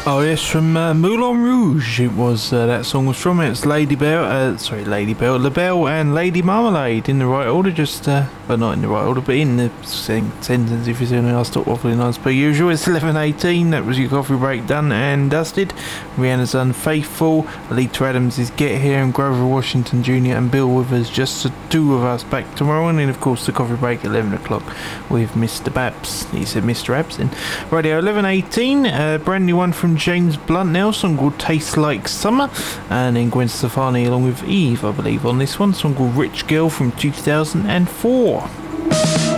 Oh yes, from Moulin Rouge. It was that song was from. It's Lady Bell, LaBelle and Lady Marmalade in the right order. Just, well, not in the right order, but in the sentence. If you see me, I'll stop waffling on as per usual. It's 11:18. That was your coffee break done and dusted. Rihanna's Unfaithful. Alita Adams is Get Here, and Grover Washington Jr. and Bill Withers. Just the two of us back tomorrow, and then of course the coffee break at 11 o'clock with Mr. Babs. He said Mr. Abs then. Radio 11:18. Brand new one from James Blunt now, song called Taste Like Summer, and then Gwen Stefani along with Eve, I believe, on this one, song called Rich Girl from 2004.